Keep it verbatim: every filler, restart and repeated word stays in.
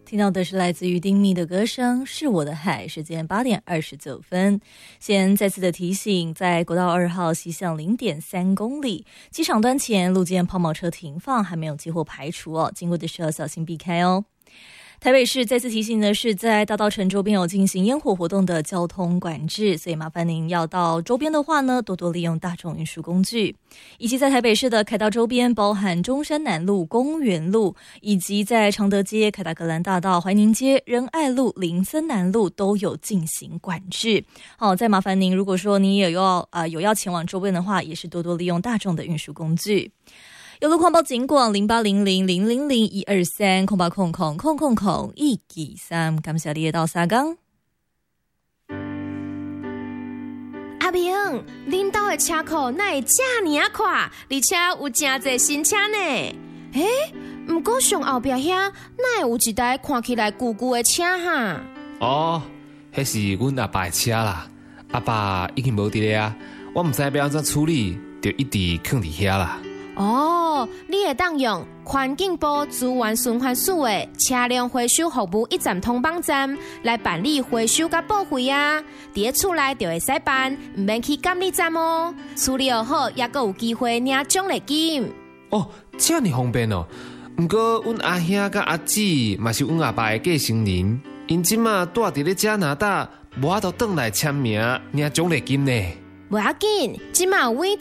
听到的是来自于丁密的歌声《是我的海》，时间八点二十九分。先再次的提醒，在国道二号西向零点三公里，机场端前路肩抛锚车停放，还没有接获排除哦，经过的时候小心避开哦。台北市再次提醒的是，在大稻埕周边有进行烟火活动的交通管制，所以麻烦您要到周边的话呢，多多利用大众运输工具。以及在台北市的凯道周边，包含中山南路、公园路，以及在常德街、凯达格兰大道、怀宁街、仁爱路、林森南路都有进行管制。好，再麻烦您，如果说你也要啊、呃、有要前往周边的话，也是多多利用大众的运输工具。有路况报警广零八零零零零零一二三空八空空空空空一二三，感谢你到三港。 阿明，恁兜的车库哪会这么啊快？而且有真侪新车呢。诶，不过上后壁遐哪会有一台看起来旧旧的车哈？ 哦，迄是阮阿爸的车啦。阿爸已经无伫咧啊，我唔知要安怎处理，就一直放伫遐啦。 哦，你会当用环境部资源循环署的车辆回收服务一站通帮站来办理回收甲报废啊！伫咧厝内就会使办，唔免去监理站哦。处理好，也阁有机会领奖励金。 哦，这么方便哦！不过，阮阿兄甲阿姊嘛是阮阿爸的继承人，因即马住伫咧加拿大，无法度转来签名领奖励金呢。 不要紧，即马有 Win